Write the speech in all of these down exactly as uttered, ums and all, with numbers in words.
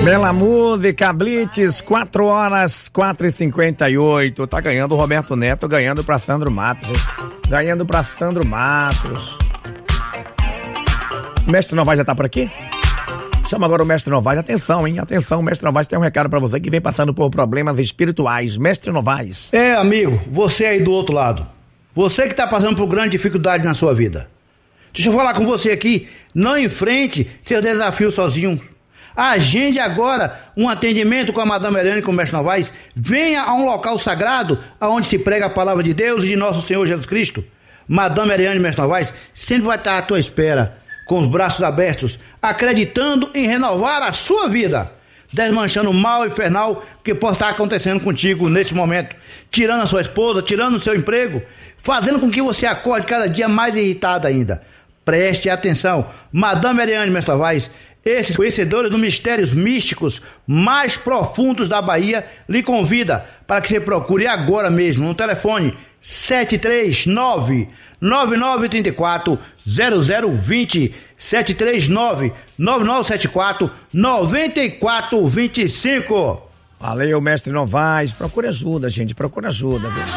Bela música, Blitz, quatro horas, quatro e cinquenta e oito. Tá ganhando o Roberto Neto, ganhando pra Sandro Matos. Ganhando pra Sandro Matos. O mestre Novaes já tá por aqui? Chama agora o mestre Novaes. Atenção, hein? Atenção, o mestre Novaes tem um recado pra você que vem passando por problemas espirituais. Mestre Novaes. É, amigo, você aí do outro lado. Você que tá passando por grande dificuldade na sua vida. Deixa eu falar com você aqui. Não enfrente seus desafios sozinho. Agende agora um atendimento com a Madame Eliane e com o mestre Novaes. Venha a um local sagrado onde se prega a palavra de Deus e de nosso Senhor Jesus Cristo. Madame Eliane e mestre Novaes sempre vai estar à tua espera, com os braços abertos, acreditando em renovar a sua vida, desmanchando o mal infernal que possa estar acontecendo contigo neste momento, tirando a sua esposa, tirando o seu emprego, fazendo com que você acorde cada dia mais irritado ainda. Preste atenção, Madame Eliane e mestre Novaes, esses conhecedores dos mistérios místicos mais profundos da Bahia, lhe convida para que você procure agora mesmo no telefone sete três nove, nove nove três quatro, zero zero dois zero, sete três nove, nove nove sete quatro, nove quatro dois cinco. Valeu, mestre Novaes. Procure ajuda, gente, procure ajuda. Viu?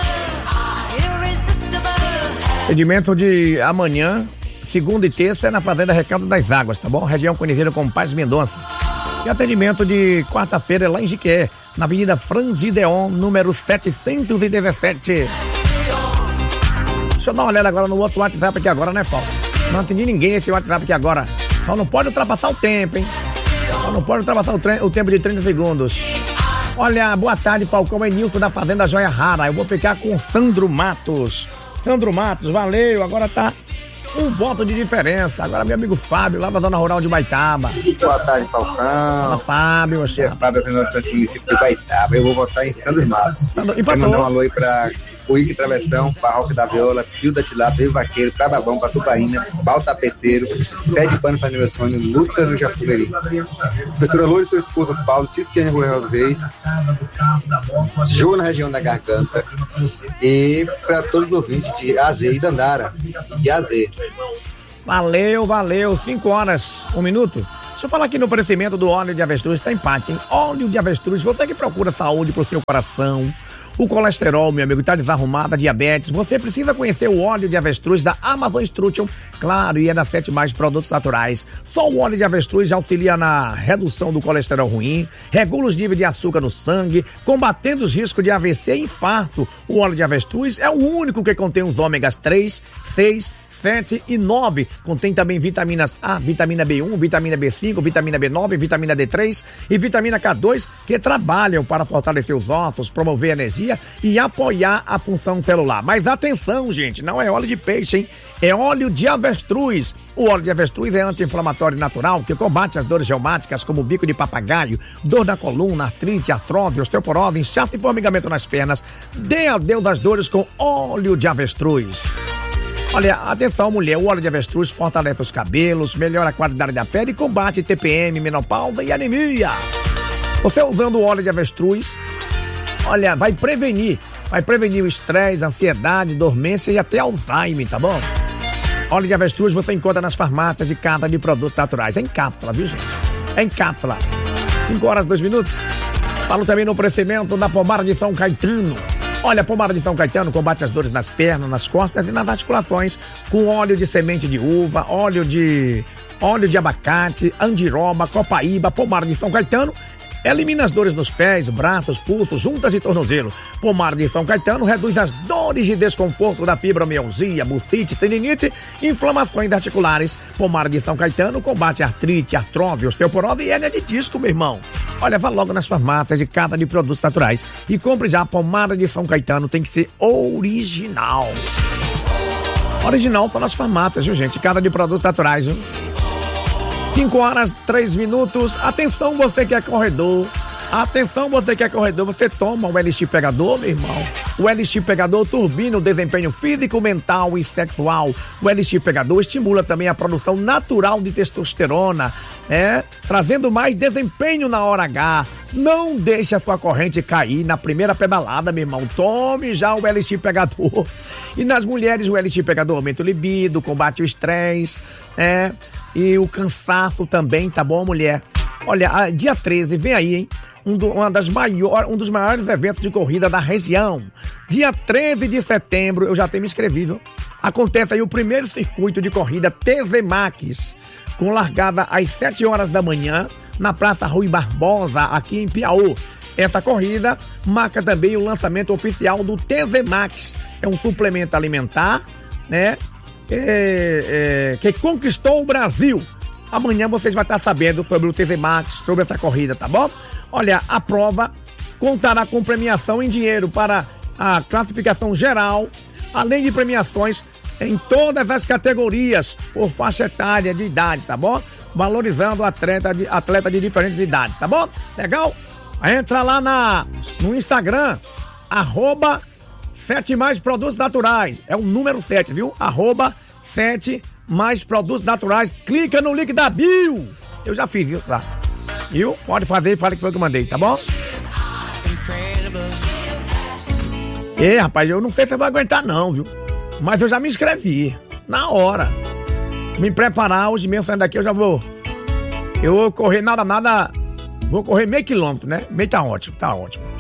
Atendimento de amanhã, segunda e terça, é na Fazenda Recanto das Águas, tá bom? Região conhecida como Paz Mendonça. E atendimento de quarta-feira é lá em Jiquié, na Avenida Frangideon, número setecentos e dezessete. Deixa eu dar uma olhada agora no outro WhatsApp aqui agora, né, Paulo? Não atendi ninguém nesse WhatsApp aqui agora. Só não pode ultrapassar o tempo, hein? Só não pode ultrapassar o, tre- o tempo de trinta segundos. Olha, boa tarde, Falcão, é Nilton da Fazenda Joia Rara. Eu vou ficar com Sandro Matos. Sandro Matos, valeu, agora tá um voto de diferença. Agora meu amigo Fábio, lá da zona rural de Baitaba. Boa tarde, Falcão. Fala, Fábio. Aqui é Fábio, Fernando, para esse município de Baitaba. Eu vou votar em Sandro Matos. E Quero mandar um alô aí pra Cuíque Travessão, Barroca da Viola, Pio da Tilápia, Rio Vaqueiro, Cababão, Patubaína, Baltapeceiro, Pé de Pano para Meu Sonho, Lúcia Jafuleri. Professora Lourdes, sua esposa Paulo, Ticiane Ruel Reis, João na região da Garganta, e para todos os ouvintes de Azê e Dandara, de Azê. Valeu, valeu. cinco horas, um minuto. Deixa eu falar aqui no oferecimento do óleo de avestruz, tá empate, hein? Óleo de avestruz, você que procura saúde pro seu coração. O colesterol, meu amigo, tá desarrumado, a diabetes. Você precisa conhecer o óleo de avestruz da Amazon Structure, claro, e é da Sete Mais Produtos Naturais. Só o óleo de avestruz já auxilia na redução do colesterol ruim, regula os níveis de açúcar no sangue, combatendo os riscos de A V C e infarto. O óleo de avestruz é o único que contém os ômegas três, seis, sete e nove. Contém também vitaminas A, vitamina B um, vitamina B cinco, vitamina B nove, vitamina D três e vitamina K dois, que trabalham para fortalecer os ossos, promover energia e apoiar a função celular. Mas atenção, gente, não é óleo de peixe, hein? É óleo de avestruz. O óleo de avestruz é anti-inflamatório natural que combate as dores reumáticas como bico de papagaio, dor na coluna, artrite, artrose, osteoporose, inchaço e formigamento nas pernas. Dê adeus às dores com óleo de avestruz. Olha, atenção, mulher, o óleo de avestruz fortalece os cabelos, melhora a qualidade da pele e combate T P M, menopausa e anemia. Você usando o óleo de avestruz, olha, vai prevenir, vai prevenir o estresse, ansiedade, dormência e até Alzheimer, tá bom? Óleo de avestruz você encontra nas farmácias de casa de produtos naturais. É em cápsula, viu, gente? É em cápsula. cinco horas, dois minutos. Falo também no oferecimento da pomada de São Caetano. Olha, a pomada de São Caetano combate as dores nas pernas, nas costas e nas articulações com óleo de semente de uva, óleo de óleo de abacate, andiroba, copaíba. Pomada de São Caetano elimina as dores nos pés, braços, pulsos, juntas e tornozelo. Pomada de São Caetano reduz as dores de desconforto da fibromialgia, bursite, tendinite, inflamações articulares. Pomada de São Caetano combate artrite, artrose, osteoporose e hérnia de disco, meu irmão. Olha, vá logo nas farmácias de casa de produtos naturais e compre já a pomada de São Caetano, tem que ser original. Original para nas farmácias, viu, gente? Casa de produtos naturais, viu? cinco horas, três minutos. Atenção, você que é corredor. Atenção, você que é corredor. Você toma o L X Pegador, meu irmão. O L X Pegador turbina o desempenho físico, mental e sexual. O L X Pegador estimula também a produção natural de testosterona, né? Trazendo mais desempenho na hora H. Não deixe a sua corrente cair na primeira pedalada, meu irmão. Tome já o L X Pegador. E nas mulheres, o L X Pegador aumenta o libido, combate o estresse, né? E o cansaço também, tá bom, mulher? Olha, dia treze, vem aí, hein? Um, do, uma das maior, um dos maiores eventos de corrida da região. Dia treze de setembro, eu já tenho me inscrevido. Acontece aí o primeiro circuito de corrida T Z Max, com largada às sete horas da manhã, na Praça Rui Barbosa, aqui em Piauí. Essa corrida marca também o lançamento oficial do T Z Max. É um suplemento alimentar, né? É, é, que conquistou o Brasil. Amanhã vocês vão estar sabendo sobre o T Z Max, sobre essa corrida, tá bom? Olha, a prova contará com premiação em dinheiro para a classificação geral, além de premiações em todas as categorias por faixa etária de idade, tá bom? Valorizando o atleta de, atleta de diferentes idades, tá bom? Legal? Entra lá na, no Instagram, arroba sete mais produtos naturais. É o número sete, viu? Arroba sete mais produtos naturais. Clica no link da bio. Eu já fiz, viu? Tá? Viu? Pode fazer e fala que foi que eu mandei, tá bom? Ei, rapaz, eu não sei se você vai aguentar não, viu? Mas eu já me inscrevi. Na hora. Me preparar, hoje mesmo saindo daqui eu já vou. Eu vou correr nada, nada. Vou correr meio quilômetro, né? Meio tá ótimo, tá ótimo.